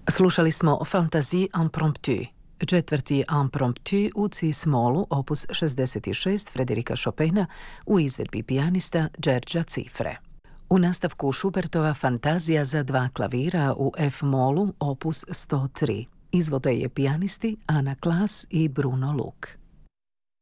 Slušali smo Fantaisie impromptu, četvrti impromptu u C-smolu opus 66 Frederika Chopina u izvedbi pijanista Đerđa Cifre. U nastavku Schubertova Fantazija za dva klavira u F-molu opus 103. Izvode je pijanisti Ana Klas i Bruno Luk.